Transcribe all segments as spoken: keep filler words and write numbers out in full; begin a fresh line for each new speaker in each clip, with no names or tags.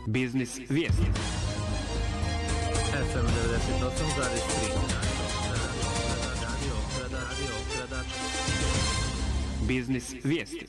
Biznis vijesti.
F M devedeset osam zarez tri.
Biznis vijesti.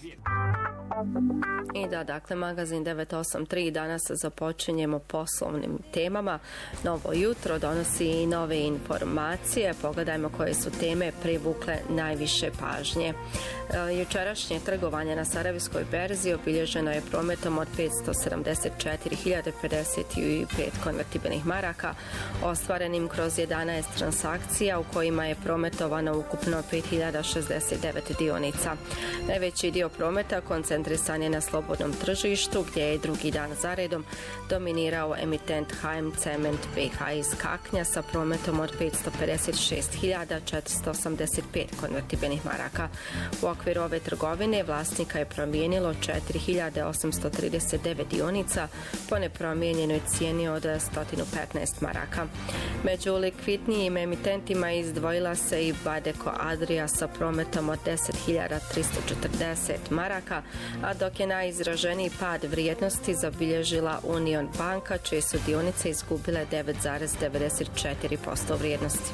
I da, dakle, magazin devet osam tri danas započinjemo poslovnim temama. Novo jutro donosi i nove informacije. Pogledajmo koje su teme privukle najviše pažnje. E, jučerašnje trgovanje na Sarajevskoj berzi obilježeno je prometom od petsto sedamdeset četiri hiljade pedeset pet konvertibilnih maraka, ostvarenim kroz jedanaest transakcija u kojima je prometovano ukupno pet hiljada šezdeset devet dionica. Najveći dio prometa koncentrisan je na slobodnom tržištu, gdje je drugi dan zaredom dominirao emitent H M Cement B H iz Kaknja sa prometom od petsto pedeset šest hiljada četiristo osamdeset pet konvertibilnih maraka. U okviru ove trgovine vlasnika je promijenilo četiri hiljade osamsto trideset devet dionica po nepromijenjenoj cijeni od sto petnaest maraka. Među likvidnijim emitentima izdvojila se i Badeco Adria sa prometom od deset hiljada tristo četrdeset maraka, a dok je najizraženiji pad vrijednosti zabilježila Union banka, čije su dionice izgubile devet zarez devedeset četiri posto vrijednosti.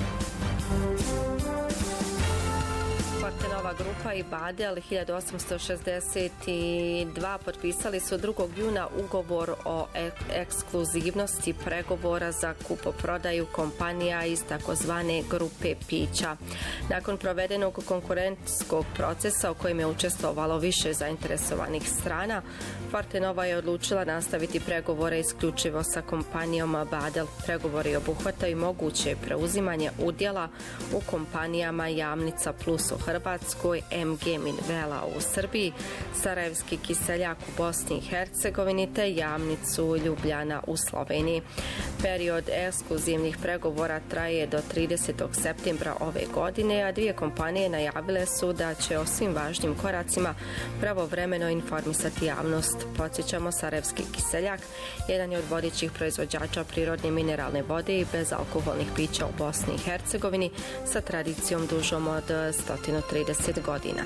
Nova grupa i Badel hiljadu osamsto šezdeset dva potpisali su drugog juna ugovor o ek- ekskluzivnosti pregovora za kupoprodaju kompanija iz takozvane grupe pića. Nakon provedenog konkurentskog procesa u kojem je učestvovalo više zainteresovanih strana, Fortenova je odlučila nastaviti pregovore isključivo sa kompanijom Badel. Pregovori obuhvataju moguće preuzimanje udjela u kompanijama Jamnica Plus u Hrvatskoj, M G Minvela u Srbiji, Sarajevski kiseljak u Bosni i Hercegovini te Jamnicu Ljubljana u Sloveniji. Period ekskluzivnih pregovora traje do tridesetog septembra ove godine, a dvije kompanije najavile su da će o svim važnim koracima pravovremeno informisati javnost. Podsjećamo, Sarajevski kiseljak jedan je od vodećih proizvođača prirodne mineralne vode i bezalkoholnih pića u Bosni i Hercegovini sa tradicijom dužom od sto trideset godina.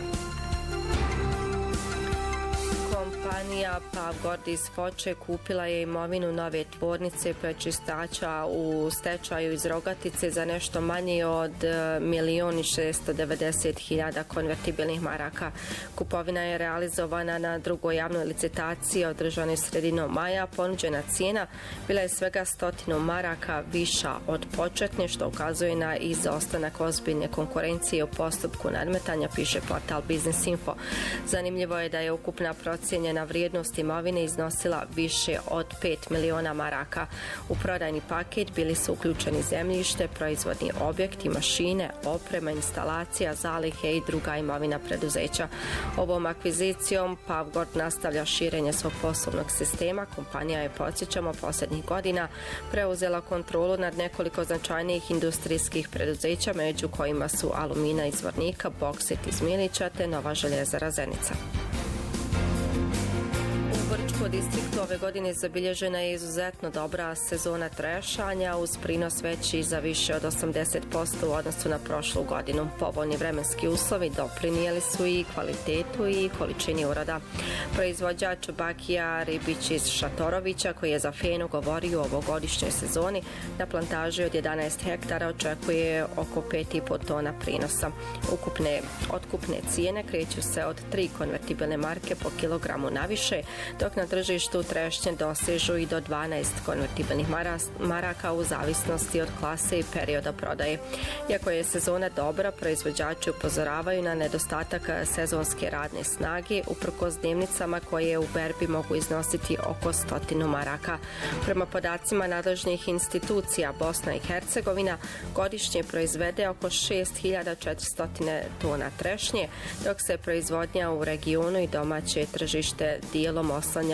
Kompanija Pavgord iz Foče kupila je imovinu nove tvornice prečistača u stečaju iz Rogatice za nešto manje od milion i šesto devedeset hiljada konvertibilnih maraka. Kupovina je realizovana na drugoj javnoj licitaciji održanoj sredinom maja. Ponuđena cijena bila je svega stotinu maraka viša od početne, što ukazuje na izostanak ozbiljne konkurencije u postupku nadmetanja, piše portal Business Info. Zanimljivo je da je ukupna procijenjena vrijednost imovine iznosila više od pet miliona maraka. U prodajni paket bili su uključeni zemljište, proizvodni objekti, mašine, oprema, instalacija, zalihe i druga imovina preduzeća. Ovom akvizicijom Pavgord nastavlja širenje svog poslovnog sistema. Kompanija je, podsjećamo, posljednjih godina preuzela kontrolu nad nekoliko značajnijih industrijskih preduzeća, među kojima su Alumina iz Zvornika, Boksit iz Milića te Nova željezara Zenica. U Brčkom distriktu ove godine zabilježena je izuzetno dobra sezona trešanja uz prinos veći za više od osamdeset posto u odnosu na prošlu godinu. Povoljni vremenski uslovi doprinijeli su i kvalitetu i količini uroda. Proizvođač Bakija Ribić iz Šatorovića, koji je za Fenu govorio o ovogodišnjoj sezoni, na plantaži od jedanaest hektara očekuje oko pet i po tona prinosa. Ukupne otkupne cijene kreću se od tri konvertibilne marke po kilogramu naviše, dok na tržištu trešnje dosežu i do dvanaest konvertibilnih maraka u zavisnosti od klase i perioda prodaje. Iako je sezona dobra, proizvođači upozoravaju na nedostatak sezonske radne snage uprkos dnevnicama koje u berbi mogu iznositi oko stotinu maraka. Prema podacima nadležnih institucija, Bosna i Hercegovina godišnje proizvede oko šest hiljada četiristo tona trešnje, dok se proizvodnja u regionu i domaće tržište dijelom oslanjaju